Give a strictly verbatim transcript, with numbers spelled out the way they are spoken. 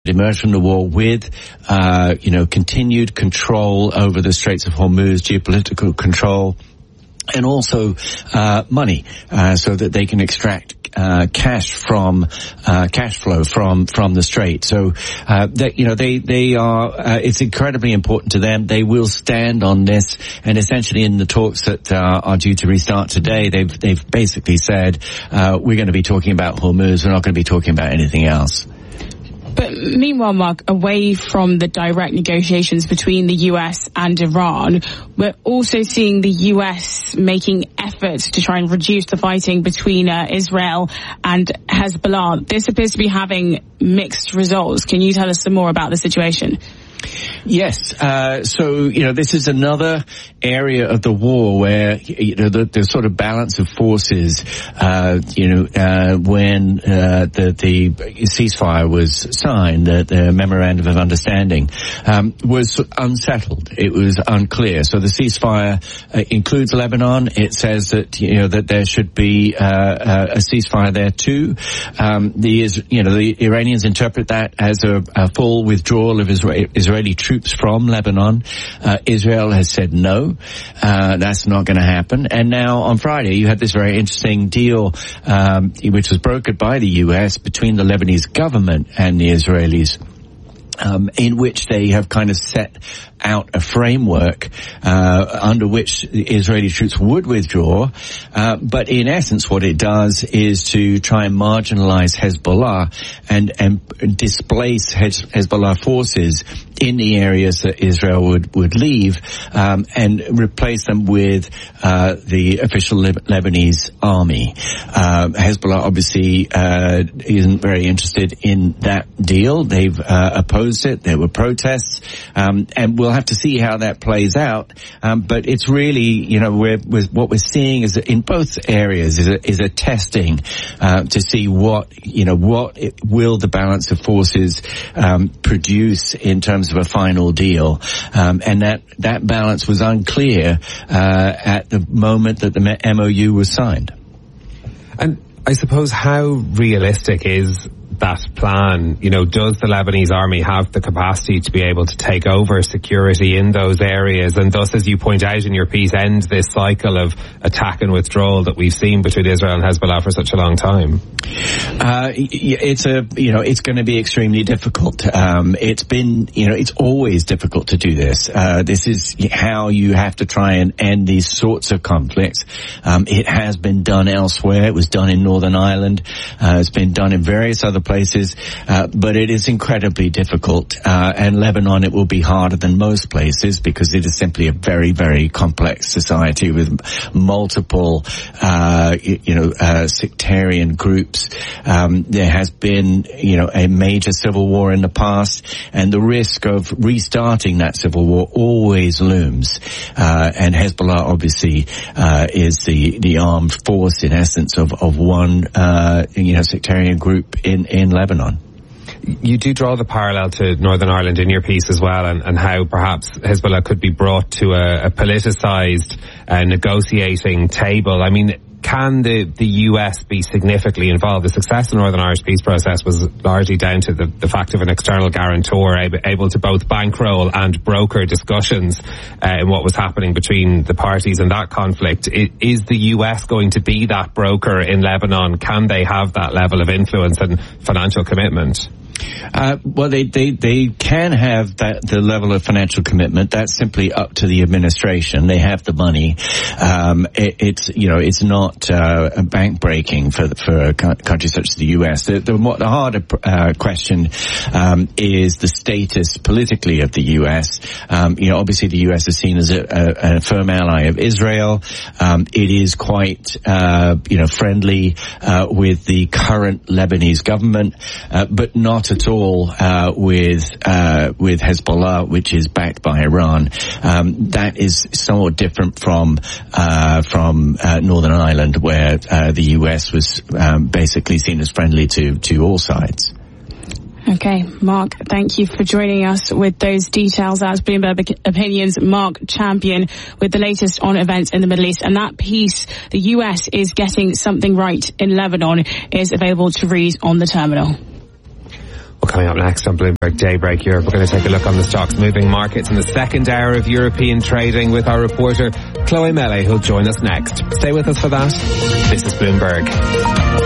emerged from the war with, uh, you know, continued control over the Straits of Hormuz, geopolitical control, and also uh money, uh so that they can extract uh cash from uh cash flow from from the strait. So uh that, you know, they they are uh, it's incredibly important to them. They will stand on this, and essentially in the talks that uh, are due to restart today, they've they've basically said uh we're going to be talking about Hormuz, we're not going to be talking about anything else. But meanwhile, Mark, away from the direct negotiations between the U S and Iran, we're also seeing the U S making efforts to try and reduce the fighting between uh, Israel and Hezbollah. This appears to be having mixed results. Can you tell us some more about the situation? Yes. Uh, so, you know, this is another area of the war where, you know, the, the sort of balance of forces, uh, you know, uh, when, uh, the, the ceasefire was signed, the, the memorandum of understanding, um, was unsettled. It was unclear. So the ceasefire uh, includes Lebanon. It says that, you know, that there should be, uh, a ceasefire there too. Um, the, you know, the Iranians interpret that as a, a full withdrawal of Israel. Israeli troops from Lebanon. Uh, Israel has said no, uh, that's not going to happen. And now on Friday, you had this very interesting deal, um, which was brokered by the U S between the Lebanese government and the Israelis, um, in which they have kind of set out a framework uh under which Israeli troops would withdraw, uh, but in essence what it does is to try and marginalize Hezbollah and and displace Hez- Hezbollah forces in the areas that Israel would would leave, um, and replace them with uh the official Leb- Lebanese army. Uh, Hezbollah obviously uh isn't very interested in that deal. They've uh, opposed it. There were protests, um, and we'll have to see how that plays out. Um, but it's really, you know, we're, we're, what we're seeing is that in both areas is a, is a testing uh, to see what, you know, what it, will the balance of forces um, produce in terms of a final deal. Um, and that, that balance was unclear uh, at the moment that the M O U was signed. And I suppose how realistic is that plan? You know, does the Lebanese army have the capacity to be able to take over security in those areas, and thus, as you point out in your piece, end this cycle of attack and withdrawal that we've seen between Israel and Hezbollah for such a long time? Uh, it's a, you know, it's going to be extremely difficult. Um, it's been, you know, it's always difficult to do this. Uh, this is how you have to try and end these sorts of conflicts. Um, it has been done elsewhere. It was done in Northern Ireland. Uh, it's been done in various other places, uh, but it is incredibly difficult. Uh, and Lebanon, it will be harder than most places because it is simply a very, very complex society with multiple, uh, you, you know, uh, sectarian groups. Um, there has been, you know, a major civil war in the past, and the risk of restarting that civil war always looms. Uh, and Hezbollah obviously, uh, is the, the armed force in essence of, of one, uh, you know, sectarian group in, in Lebanon. You do draw the parallel to Northern Ireland in your piece as well, and, and how perhaps Hezbollah could be brought to a, a politicised uh, negotiating table. I mean, can the, the U S be significantly involved? The success of the Northern Irish peace process was largely down to the, the fact of an external guarantor able, able to both bankroll and broker discussions uh, in what was happening between the parties in that conflict. It, is the U S going to be that broker in Lebanon? Can they have that level of influence and financial commitment? Uh, well, they, they, they can have that, the level of financial commitment. That's simply up to the administration. They have the money. Um, it, it's, you know, it's not, uh, a bank breaking for, for a country such as the U S. The, the, the harder, uh, question, um, is the status politically of the U S. Um, you know, obviously the U S is seen as a, a, a firm ally of Israel. Um, it is quite, uh, you know, friendly, uh, with the current Lebanese government, uh, but not at all uh, with uh, with Hezbollah, which is backed by Iran. Um, that is somewhat different from uh, from uh, Northern Ireland, where uh, the U S was um, basically seen as friendly to to all sides. Okay, Mark, thank you for joining us with those details. That's Bloomberg Opinions, Mark Champion, with the latest on events in the Middle East. And that piece, the U S is getting something right in Lebanon, is available to read on the terminal. Okay. Coming up next on Bloomberg Daybreak Europe, we're going to take a look on the stocks moving markets in the second hour of European trading with our reporter Chloe Mele, who'll join us next. Stay with us for that. This is Bloomberg.